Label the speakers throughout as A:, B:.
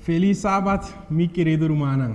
A: Feliz sábado, mi querido Rumanang.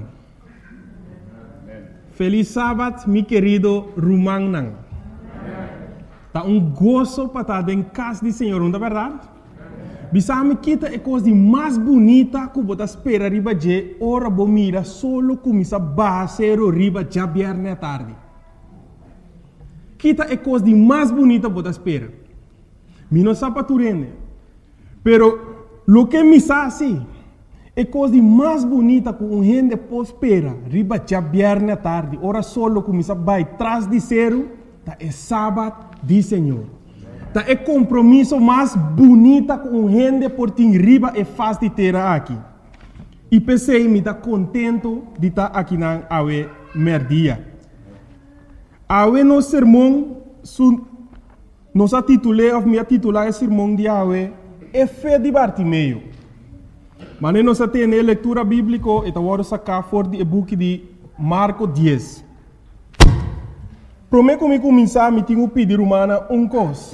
A: Feliz sábado, mi querido Rumanang. Tá gozo para estar em casa do Senhor, não é verdade? Bisame kita é coisa mais bonita que você espera riba de hora bomira solo começa basero riba já viernes à tarde. Kita é coisa mais bonita que você espera. Mi não sabe turene. Pero lo que me sabe é coisa mais bonita que gente pode esperar riba já viernes à tarde. Hora solo começa vai trás de zero, tá é sábado do Senhor. Tá é compromisso mais bonita com gente por ter riba e faz de ter aqui. E pensei me tá contento de estar aqui na awe merdia. Awe no sermão nos titulei of me titular sermão de awe é fé de Bartimeu. Mas nós temos leitura bíblica e agora sacar fora do book de Marcos 10. Prometo que começar me tenho pedir humana coisa.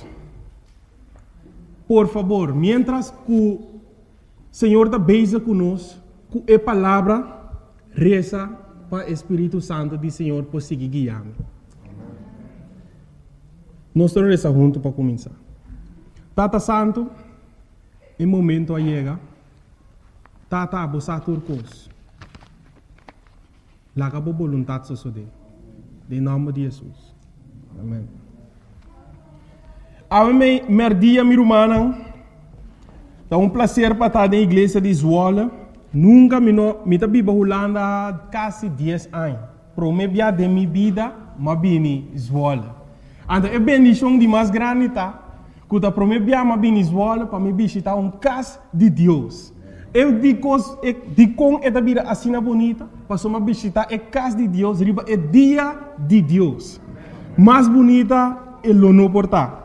A: Por favor, mientras que o Senhor está beija conosco, que a palavra reza para o Espírito Santo do Senhor por seguir guiando. Nós vamos rezar juntos para começar. Tata Santo, em momento a chega, Tata abosa turcos. Laga por vontade só de. Em nome de Jesus. Amém. Ame merdia mi rumana. É prazer para estar na igreja de Zwolle. Nunca me tá biba Holanda quase 10 anos. Promebia de minha vida, mas bini Zwolle. Então é bendição de mais grande tá. Quando promebia mas bini Zwolle para me visitar casa de Deus. Eu digo com esta vida assim bonita, para me visitar a casa de Deus, riba é dia de Deus. Mais bonita é o não portar.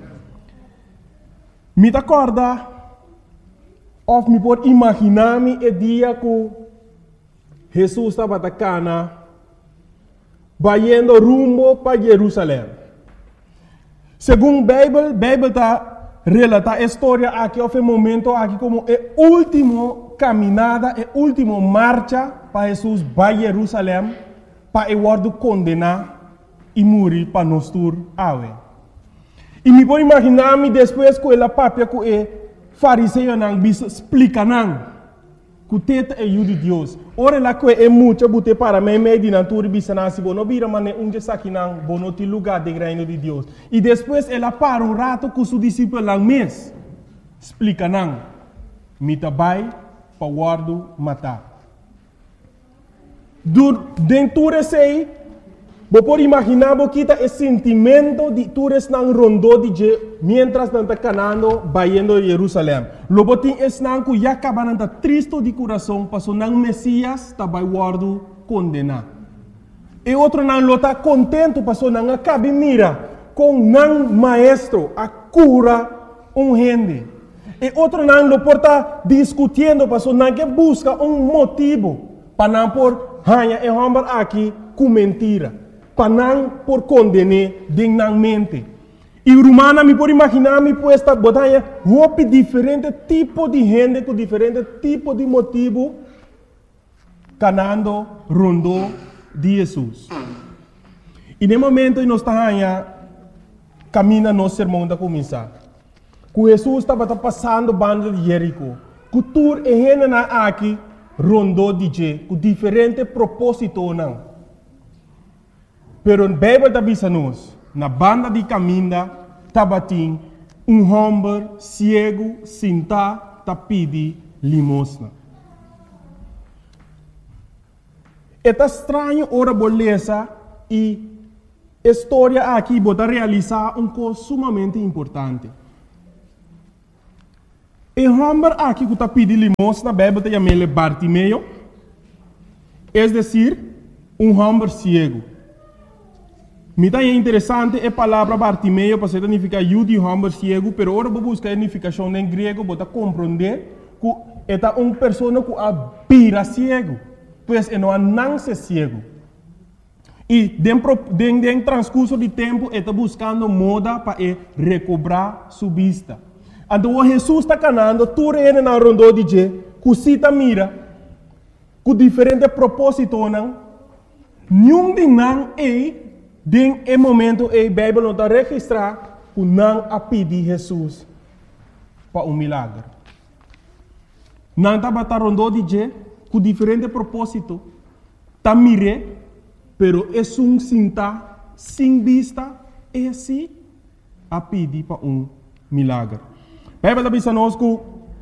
A: Me acorda, ou me pode imaginar-me o dia que Jesus estava na cana, indo rumo para Jerusalém. Segundo a Bíblia está relata a história aqui, houve um momento aqui como a última caminhada, a última marcha para Jesus para Jerusalém, para o word condenar e morrer para nós todos. E me pode imaginar-me depois que ela papia que o fariseu não explica não que o teta é o de Deus. Ora lá que é muito bote para mim meio de natura bisana se bono vira mas onde aqui não bono te lugar de reino de Deus. E depois ela para rato com seu discípulo lá mês explica não me tabai para guardo matar. Dentro desse você pode imaginar que o sentimento de todos não rondou de mientras não está canando indo a Jerusalém. Logo tem esse não que já acaba não está triste de coração, passou não Messias está vai guardo condenar. E outro não está contente, passou não acaba mira com não maestro a cura gente. E outro não lo porta discutindo, passou não que busca motivo para não por hanha e homem aqui com mentira. Para não por condenar dignamente. E Romana me pode imaginar me puesta botanha roupa diferente tipo de gente com diferente tipo de motivo canando rondo de Jesus. E no momento nós estamos caminha no sermão da começar. Que Jesus estava passando banda de Jerico. Que tur e gente na aqui rondo de je com diferente propósito não. Pero a Bíblia está dizendo na banda de caminho, tabatim, homem cego, sentado, pedi limosna. É estranho ora beleza e a história aqui pode realizar coisa sumamente importante. O homem aqui que está pedindo limosna, a Bíblia está chamando Bartimeu, é decir, homem cego. Me é interessante a palavra Bartimeu para significar de homem cego, pero agora vou buscar a significação em grego para compreender que é uma pessoa que vira cego, pois não nasce cego. E dentro do transcurso de tempo está buscando moda para recobrar sua vista. Então Jesus está canando, tudo ele na rondo de que cosita mira, com diferente propósito, não? Nenhum de não den momento a Bíblia não está registrar, que não a pedir Jesus para milagre. Não está batendo de je, com diferente propósito, tá mire, pero é cinta, sem vista, é assim, a pedir para milagre. A Bíblia diz a nós que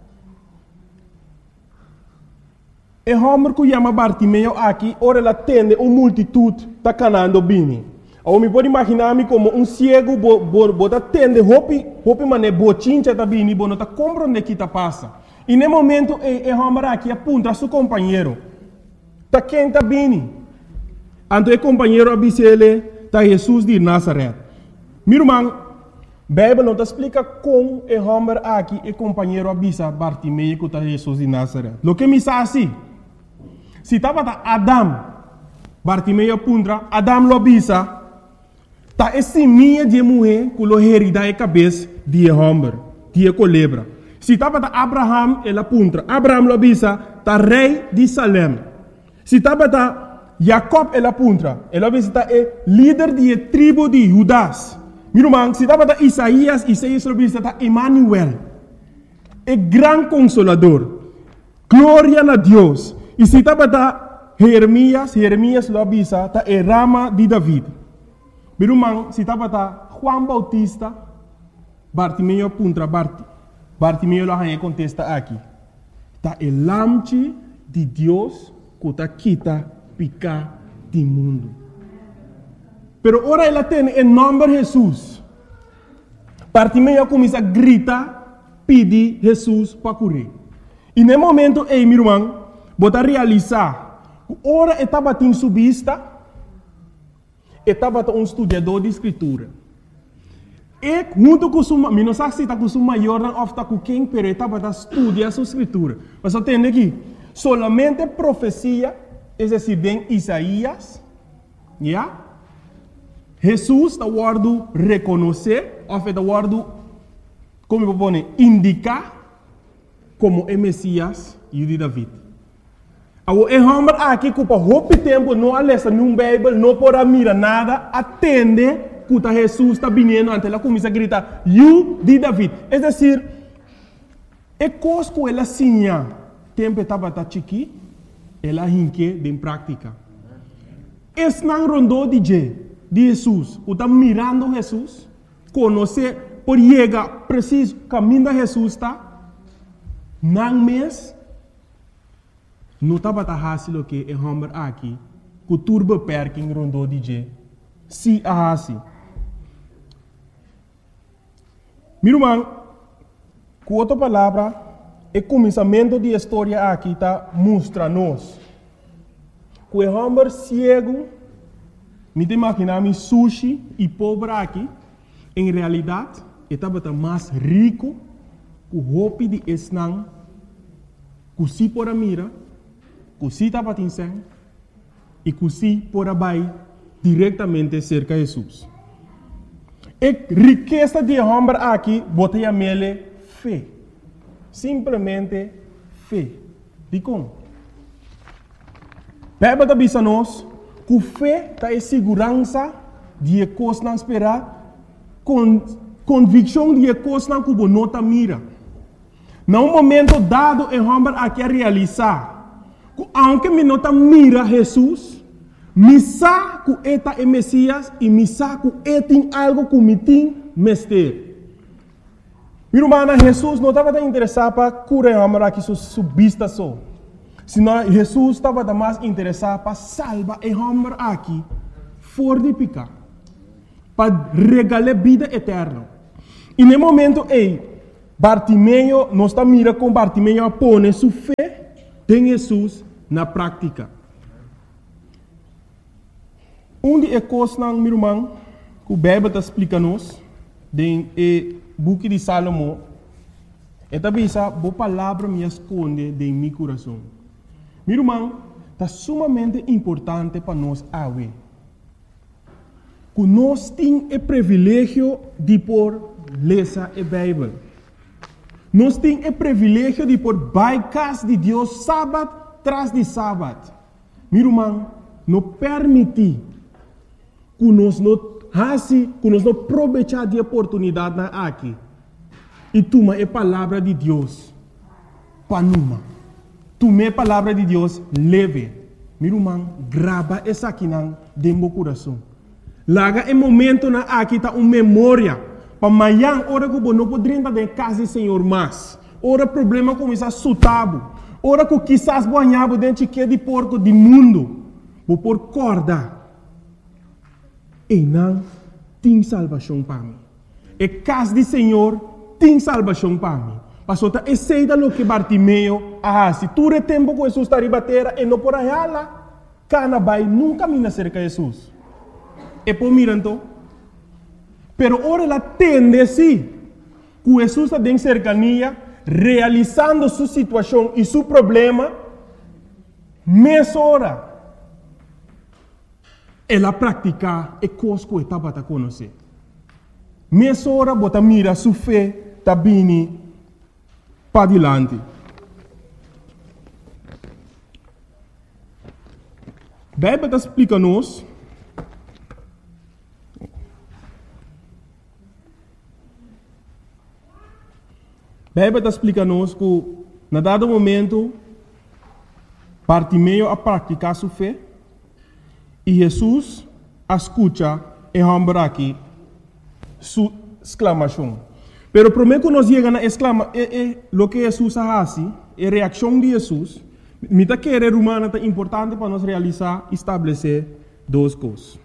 A: o homem que chama Bartimeu aqui, ora ela tende uma multitud está canando bem. Eu me pode imaginar-me como cego, bota tende, hopi mané, bochincha está bem, não está compreendendo o que está passa. E no momento, o homem aqui aponta a seu companheiro. Está quem está bem. Então o companheiro avisa ele, está Jesus de Nazaré. Meu irmão, a Bíblia não explica como o homem aqui, o companheiro avisa Bartimeu que está Jesus de Nazaré. O que me diz assim? Se estava Adam, Bartimeu apunta, Adam lo avisa, está esse minha de mulher que lo herida a cabeça de homem, de culebra. Se estava Abraham, ele apunta, Abraham lo avisa, está rei de Salem. Se estava Jacob, ele apunta, ele avisa, está líder de tribo de Judas. Meu irmão, se estava Isaías lo avisa, está Emmanuel, o grande consolador. Glória a Deus. E se estava Jeremias lo avisa, está a rama de David. Meu irmão, se estava Juan Bautista, Bartimeu apunta, Bartimeu lo contesta aqui. Está o lamche de Deus que está quita picar do mundo. Pero ora ela tem o nome de Jesus. Bartimeu começa a gritar, pedir Jesus para curar. E no momento, meu irmão, bota realizar, ora estava em sua vista, estava estudador de escritura. E junto com sua, não sei se está com sua maior ou está com quem, mas estava estudando sua escritura. Mas eu tenho aqui, solamente profecia, é decir, em Isaías, yeah? Jesus está guardando reconhecer, ou está guardando, como eu vou pôr, indicar como é Messias e de David. O homem aqui que por muito tempo não alessa num Bíblia, não pode mirar nada, atende que Jesus está vindo, ante ela começa a gritar, "You de David". É decir, é coisa que ela sinha, tempo estava chiqui, ela hinque em prática. Esse não rondou de Jesus, que está mirando Jesus, conhecer, por chegar preciso, caminho de Jesus está, não mês, não estava fácil que o homem aqui, que turbo perking rondou de se assim. Meu irmão, com outra palavra, o começamento da história aqui está mostrando-nos que o homem cego, me imaginar sushi e pobre aqui, em realidade, estava mais rico que o roupa de esnang, que se por a mira, que se estava tinseng, e que se por a bai diretamente cerca de Jesus. A riqueza de homem aqui, bota a mele fé. Simplesmente fé. De como? Bíblia diz a nós que fé está em segurança de coisas não esperar, convicção de coisas não que não está mira. Num momento dado, o homem aqui a realizar, que aunque me não está mira Jesus, me sabe que está é Messias e me sabe que tem algo que me tem mestre. Meu irmão, Jesus não estava interessado para curar o homem aqui sua vista só. Senão Jesus estava mais interessado para salvar o homem aqui fora de pecar, para regalar vida eterna. E no momento Bartimeu não está mirando com Bartimeu a pôr sua fé em Jesus na prática. De coisas, meu irmão, que o Bíblia está explicando-nos, no book de Salomão, é também essa boa palavra me esconde em meu coração. Meu irmão, está sumamente importante para nós que nós temos o privilégio de por ler a Bíblia. Nós temos o privilégio de por casa de Deus sábado tras de sábado. Meu irmão, não permite que nós não aproveitar de oportunidade aqui. E toma a palavra de Deus para numa. Toma a palavra de Deus leve. Meu irmão, grava essa aqui dentro do coração. Laga o momento na aqui tá uma memória. Para amanhã, hora que não poderia estar em casa do Senhor mais. Ora problema começa a sutabo. Ora que quizás banhava dentro de porco do mundo. Vou por corda. E não tem salvação para mim. E casa do Senhor tem salvação para mim. Pastor, aceita o que Bartimeu se tu é tempo que Jesus está ribatera e não por aí lá, cana vai nunca me cerca de Jesus. E por mirando, pero ora ela tende sim, que Jesus está em cercania, realizando sua situação e seu problema, mais hora. Ela pratica e coisa que estava a conhecer. Mais hora, bota mira sua fé, está bem para adiante. A Bíblia explica-nos que, na dado momento, Bartimeu a praticar sua fé e Jesus escuta e rambra aqui sua exclamação. Pero primeiro que nós chegamos a exclamar, o que Jesus faz, a reação de Jesus, me está querer humana é importante para nós realizar e estabelecer duas coisas.